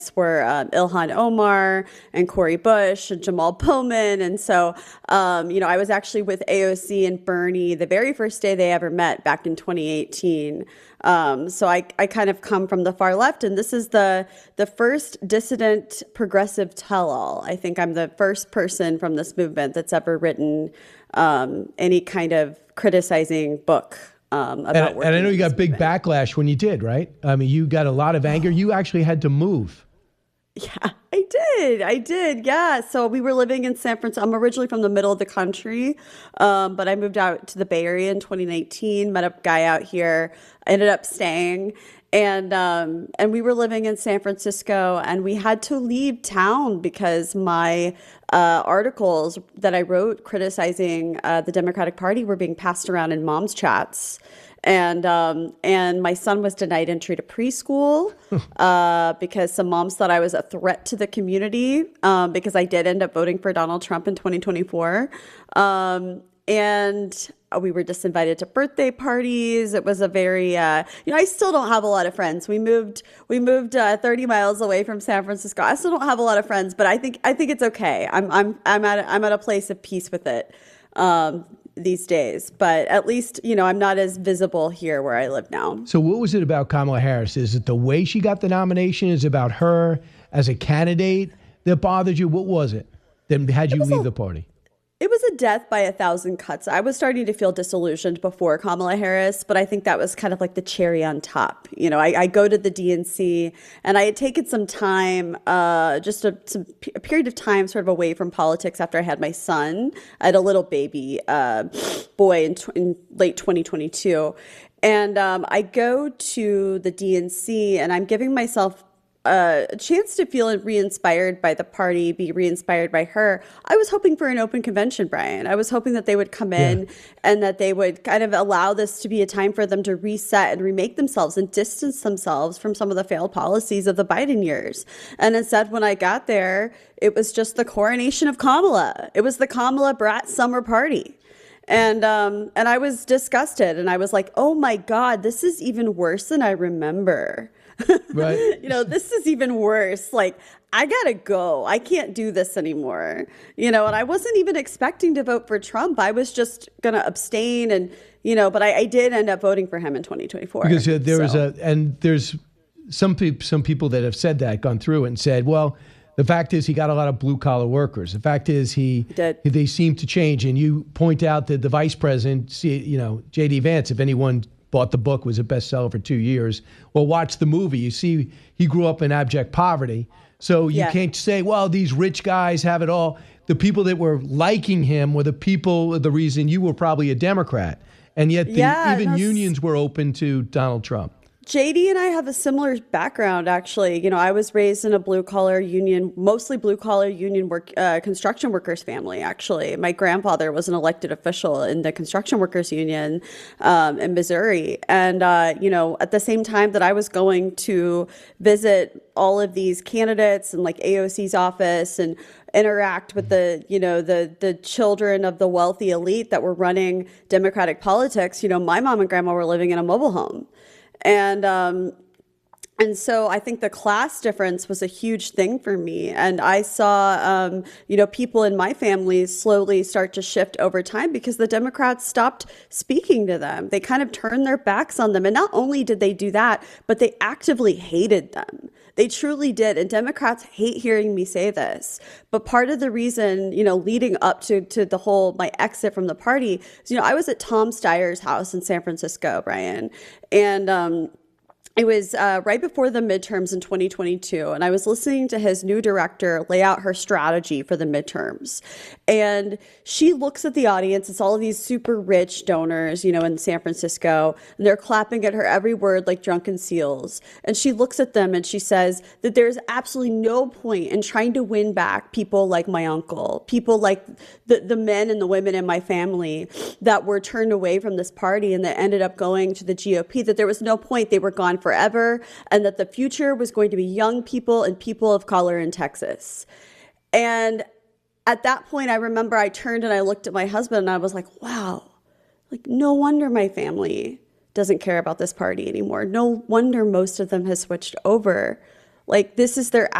were Ilhan Omar and Cori Bush and Jamal Bowman. And so, I was actually with AOC and Bernie the very first day they ever met back in 2018. So I kind of come from the far left, and this is the first dissident progressive tell-all. I think I'm the first person from this movement that's ever written any kind of criticizing book about working and I know in you this got big movement. backlash when you did, right? I mean, you got a lot of anger. You actually had to move. Yeah, I did. I did. Yeah. So we were living in San Francisco. I'm originally from the middle of the country, but I moved out to the Bay Area in 2019. Met a guy out here. I ended up staying, and we were living in San Francisco, and we had to leave town because my articles that I wrote criticizing the Democratic Party were being passed around in moms chats. And my son was denied entry to preschool because some moms thought I was a threat to the community because I did end up voting for Donald Trump in 2024. And we were disinvited to birthday parties. It was a very, I still don't have a lot of friends. We moved 30 miles away from San Francisco. I still don't have a lot of friends, but I think it's okay. I'm at a place of peace with it. These days, but at least, I'm not as visible here where I live now. So what was it about Kamala Harris? Is it the way she got the nomination? Is it about her as a candidate that bothered you? What was it that had you leave the party? It was a death by a thousand cuts. I was starting to feel disillusioned before Kamala Harris, but I think that was kind of like the cherry on top. I go to the DNC, and I had taken some time, just a period of time sort of away from politics after I had my son. I had a little baby boy in late 2022. And I go to the DNC, and I'm giving myself a chance to feel re-inspired by the party, be re-inspired by her. I was hoping for an open convention, Brian. I was hoping that they would come in and that they would kind of allow this to be a time for them to reset and remake themselves and distance themselves from some of the failed policies of the Biden years. And instead, when I got there, it was just the coronation of Kamala. It was the Kamala Brat summer party. And I was disgusted, and I was like, oh my God, this is even worse than I remember. Right. This is even worse. Like, I gotta go. I can't do this anymore. And I wasn't even expecting to vote for Trump. I was just gonna abstain, and but I did end up voting for him in 2024. Because there's some people that have said that, gone through it and said, well, the fact is he got a lot of blue collar workers. The fact is they seem to change. And you point out that the vice president, J.D. Vance, if anyone bought the book, was a bestseller for 2 years. Well, watch the movie. You see, he grew up in abject poverty. So you can't say, well, these rich guys have it all. The people that were liking him were the reason you were probably a Democrat. And yet even unions were open to Donald Trump. JD and I have a similar background, actually. I was raised in a blue-collar union, mostly blue-collar union construction workers family, actually. My grandfather was an elected official in the construction workers union in Missouri. And, at the same time that I was going to visit all of these candidates and like AOC's office and interact with the children of the wealthy elite that were running Democratic politics, my mom and grandma were living in a mobile home. And so I think the class difference was a huge thing for me. And I saw, people in my family slowly start to shift over time because the Democrats stopped speaking to them. They kind of turned their backs on them. And not only did they do that, but they actively hated them. They truly did. And Democrats hate hearing me say this. But part of the reason, leading up to the whole my exit from the party is, I was at Tom Steyer's house in San Francisco, Brian. And it was right before the midterms in 2022, and I was listening to his new director lay out her strategy for the midterms. And she looks at the audience. It's all of these super rich donors, in San Francisco, and they're clapping at her every word like drunken seals. And she looks at them and she says that there's absolutely no point in trying to win back people like my uncle, people like the men and the women in my family that were turned away from this party and that ended up going to the GOP, that there was no point. They were gone forever, and that the future was going to be young people and people of color in Texas. And at that point, I remember I turned and I looked at my husband and I was like, wow, like no wonder my family doesn't care about this party anymore. No wonder most of them has switched over. Like, this is their